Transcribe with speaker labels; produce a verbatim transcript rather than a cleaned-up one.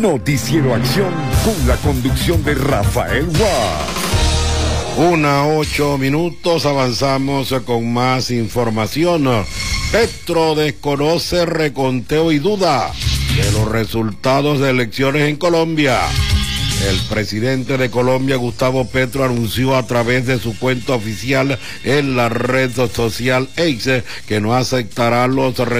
Speaker 1: Noticiero Acción con la conducción de Rafael Guas.
Speaker 2: Una, ocho minutos, avanzamos con más información. Petro desconoce reconteo y duda de los resultados de elecciones en Colombia. El presidente de Colombia, Gustavo Petro, anunció a través de su cuenta oficial en la red social X que no aceptará los resultados